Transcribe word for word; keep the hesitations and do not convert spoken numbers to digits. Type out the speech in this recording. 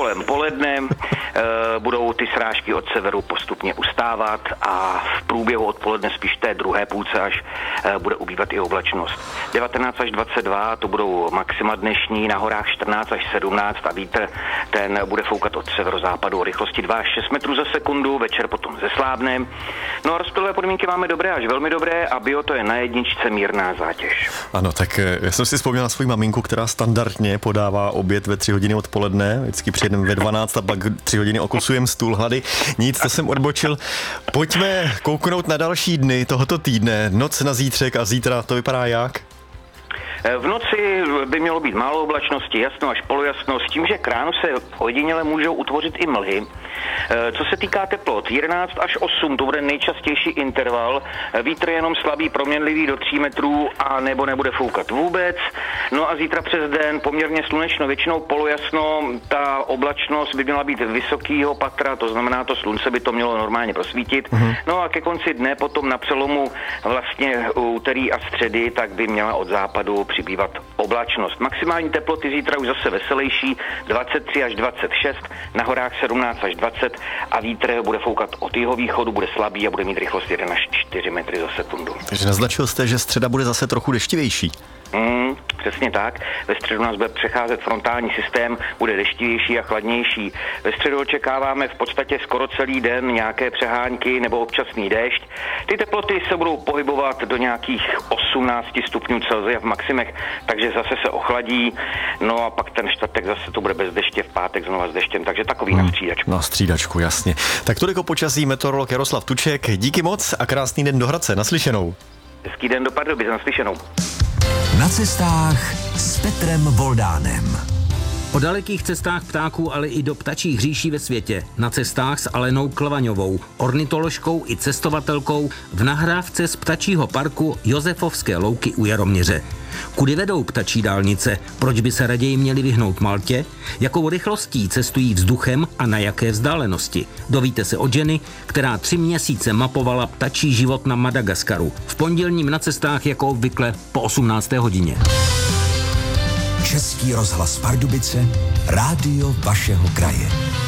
kolem poledne e, budou ty srážky od severu postupně ustávat a v průběhu odpoledne spíš té druhé půlce až e, bude ubývat i oblačnost. devatenáct až dvacet dva to budou maxima dnešní, na horách čtrnáct až sedmnáct a vítr ten bude foukat od severozápadu o rychlosti dva až šest metrů za sekundu, večer potom zeslábne. No a rozptylové podmínky máme dobré až velmi dobré a bio to je na jedničce mírná zátěž. Ano, tak já jsem si vzpomněl na svou maminku, která standardně podává oběd ve tři hodiny odpoledne, vždycky přijedeme ve dvanáct a pak tři hodiny okusujeme stůl hlady. Nic, to jsem odbočil. Pojďme kouknout na další dny tohoto týdne, noc na zítřek a zítra, to vypadá jak? V noci by mělo být málo oblačnosti, jasno až polojasno, s tím, že k ránu se ojediněle můžou utvořit i mlhy. Co se týká teplot, jedenáct až osm, to bude nejčastější interval, vítr jenom slabý, proměnlivý do tří metrů a nebo nebude foukat vůbec. No a zítra přes den poměrně slunečno, většinou polojasno, ta oblačnost by měla být vysokýho patra, to znamená, to slunce by to mělo normálně prosvítit. Mm-hmm. No a ke konci dne potom na přelomu vlastně úterý a středy, tak by měla od západu přibývat oblačnost. Maximální teploty zítra už zase veselější, dvacet tři až dvacet šest, na horách sedmnáct až dvacet a vítr bude foukat od jihovýchodu, bude slabý a bude mít rychlost jedna až čtyři metry za sekundu. Takže naznačil jste, že středa bude zase trochu deštivější. Mm, přesně tak. Ve středu nás bude přecházet frontální systém, bude deštivější a chladnější. Ve středu očekáváme v podstatě skoro celý den nějaké přehánky nebo občasný déšť. Ty teploty se budou pohybovat do nějakých osmnáct stupňů Celsia v maximech, takže zase se ochladí. No a pak ten čtvrtek zase to bude bez deště, v pátek znova s deštěm, takže takový hmm, na střídačku. Na střídačku, jasně. Tak toliko počasí meteorolog Jaroslav Tuček. Díky moc a krásný den do Hradce. Naslyšenou. Hezký den do Pardubic, naslyšenou. Na cestách s Petrem Voldánem. O dalekých cestách ptáků, ale i do ptačích říší ve světě. Na cestách s Alenou Klvaňovou, ornitoložkou i cestovatelkou v nahrávce z ptačího parku Josefovské louky u Jaroměře. Kudy vedou ptačí dálnice? Proč by se raději měli vyhnout Maltě? Jakou rychlostí cestují vzduchem a na jaké vzdálenosti? Dovíte se od ženy, která tři měsíce mapovala ptačí život na Madagaskaru. V pondělním Na cestách jako obvykle po osmnácté hodině. Český rozhlas Pardubice, rádio vašeho kraje.